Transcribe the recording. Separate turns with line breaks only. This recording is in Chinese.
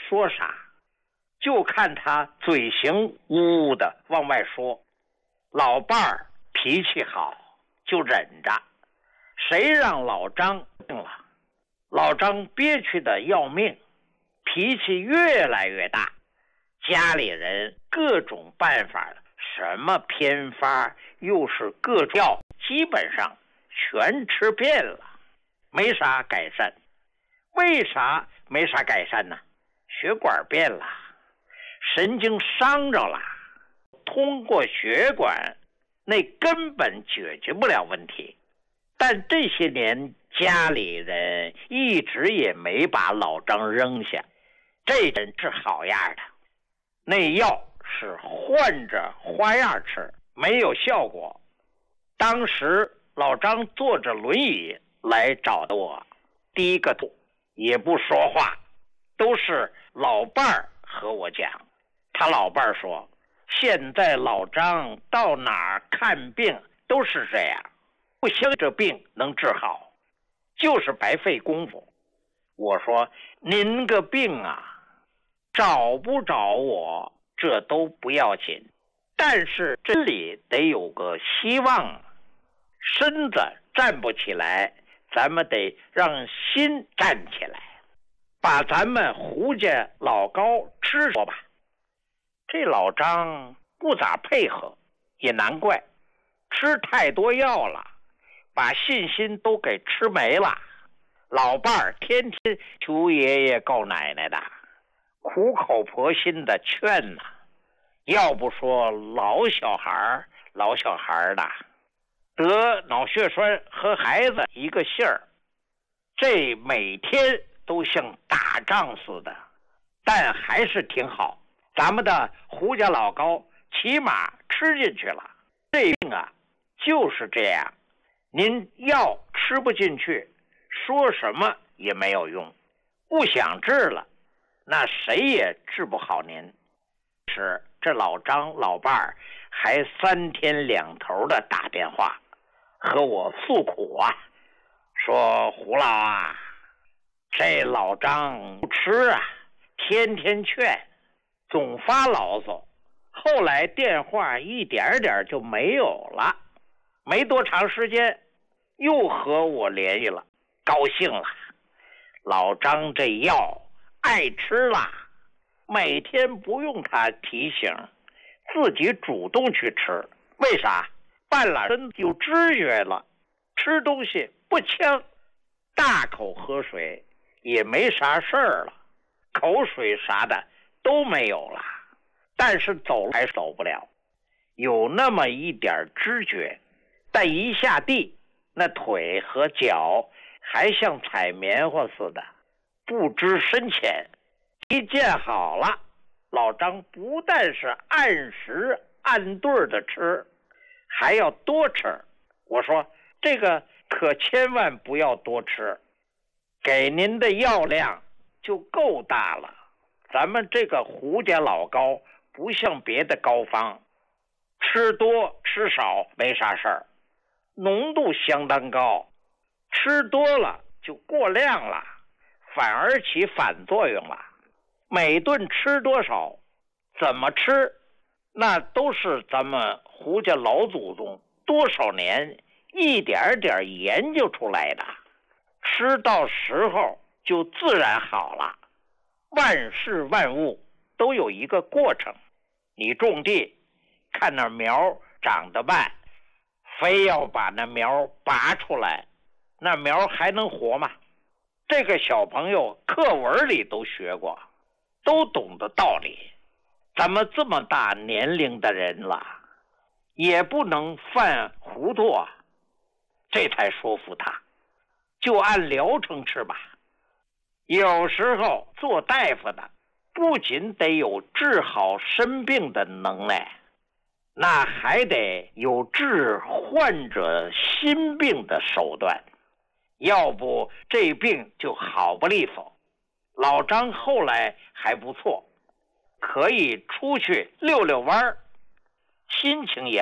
说啥，就看他嘴型呜呜的往外说。老伴儿脾气好，就忍着。谁让老张病了，老张憋屈的要命，脾气越来越大，家里人各种办法，什么偏方又是各种药，基本上全吃遍了，没啥改善。为啥没啥改善呢？血管变了，神经伤着了，通过血管那根本解决不了问题。但这些年家里人一直也没把老张扔下，这人是好样的。那药是换着花样吃，没有效果。当时老张坐着轮椅来找的我，第一个吐，也不说话，都是老伴儿和我讲。他老伴儿说，现在老张到哪儿看病都是这样，不相信这病能治好，就是白费功夫。我说，您个病啊，找不着我这都不要紧，但是真理得有个希望。身子站不起来，咱们得让心站起来，把咱们胡家老高吃说吧。这老张不咋配合，也难怪，吃太多药了，把信心都给吃没了。老伴儿天天求爷爷告奶奶的，苦口婆心的劝呐。要不说老小孩的得脑血栓和孩子一个姓儿，这每天都像打仗似的，但还是挺好。咱们的胡家老高起码吃进去了。这病啊就是这样，您药吃不进去，说什么也没有用，不想治了，那谁也治不好您。是这老张老伴儿还3天2头的打电话和我诉苦啊，说胡老啊，这老张不吃啊，天天劝，总发牢骚，后来电话一点点就没有了。没多长时间又和我联系了，高兴了，老张这药爱吃了，每天不用他提醒，自己主动去吃。为啥？半拉身有知觉了，吃东西不呛，大口喝水也没啥事儿了，口水啥的都没有了，但是走还走不了，有那么一点知觉，但一下地，那腿和脚还像踩棉花似的，不知深浅。一见好了，老张不但是按时按对的吃，还要多吃。我说这个可千万不要多吃，给您的药量就够大了。咱们这个胡家老高不像别的膏方，吃多吃少没啥事儿，浓度相当高，吃多了就过量了，反而起反作用了。每顿吃多少，怎么吃，那都是咱们胡家老祖宗多少年一点点研究出来的，吃到时候就自然好了。万事万物都有一个过程，你种地看那苗长得慢，非要把那苗拔出来，那苗还能活吗？这个小朋友课文里都学过，都懂得道理。咱们这么大年龄的人了，也不能犯糊涂啊。这才说服他，就按疗程吃吧。有时候做大夫的不仅得有治好生病的能耐，那还得有治患者心病的手段，要不这病就好不利索。老张后来还不错，可以出去溜溜弯，心情也